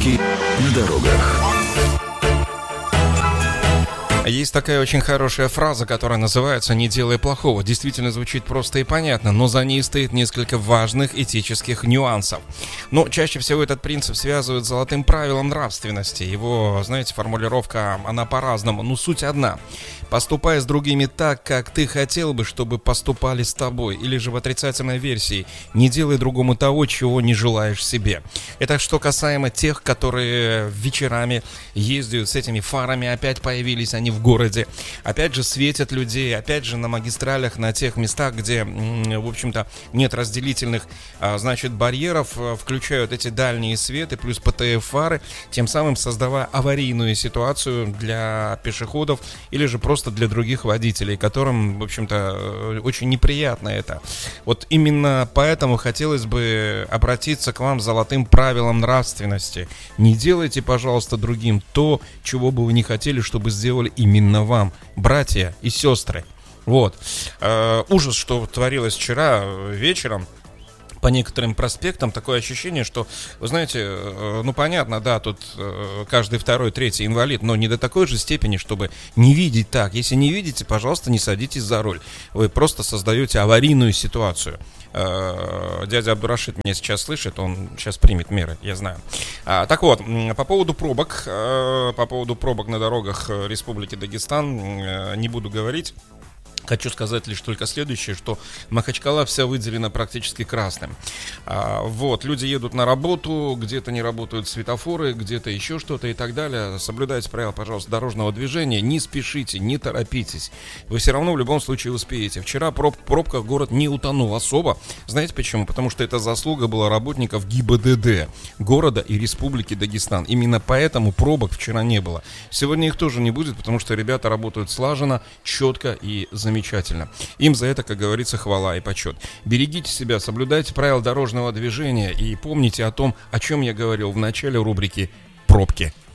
Пробки на дорогах. Есть такая очень хорошая фраза, которая называется «не делай плохого». Действительно звучит просто и понятно, но за ней стоит несколько важных этических нюансов. Но чаще всего этот принцип связывают с золотым правилом нравственности. Его, знаете, формулировка, она по-разному, но суть одна. Поступай с другими так, как ты хотел бы, чтобы поступали с тобой. Или же в отрицательной версии «не делай другому того, чего не желаешь себе». Это что касаемо тех, которые вечерами ездят с этими фарами, опять появились они в городе, опять же светят людей, опять же на магистралях, на тех местах, где, в общем-то, нет разделительных, значит, барьеров, включают эти дальние светы, плюс ПТФ-фары, тем самым создавая аварийную ситуацию для пешеходов или же просто для других водителей, которым, в общем-то, очень неприятно это. Вот именно поэтому хотелось бы обратиться к вам с золотым правилом нравственности. Не делайте, пожалуйста, другим то, чего бы вы не хотели, чтобы сделали именно вам, братья и сестры. Вот. Ужас, что творилось вчера вечером. По некоторым проспектам такое ощущение, что, вы знаете, ну понятно, да, тут каждый второй, третий инвалид, но не до такой же степени, чтобы не видеть так. Если не видите, пожалуйста, не садитесь за руль. Вы просто создаете аварийную ситуацию. Дядя Абдурашид меня сейчас слышит, он сейчас примет меры, я знаю. Так вот, по поводу пробок на дорогах Республики Дагестан не буду говорить. Хочу сказать лишь только следующее, что Махачкала вся выделена практически красным. Вот, люди едут на работу, где-то не работают светофоры, где-то еще что-то и так далее. Соблюдайте правила, пожалуйста, дорожного движения, не спешите, не торопитесь. Вы все равно в любом случае успеете. Вчера в пробках город не утонул особо. Знаете почему? Потому что это заслуга была работников ГИБДД города и Республики Дагестан. Именно поэтому пробок вчера не было. Сегодня их тоже не будет, потому что ребята работают слаженно, четко и замечательно. Им за это, как говорится, хвала и почет. Берегите себя, соблюдайте правила дорожного движения и помните о том, о чем я говорил в начале рубрики «Пробки».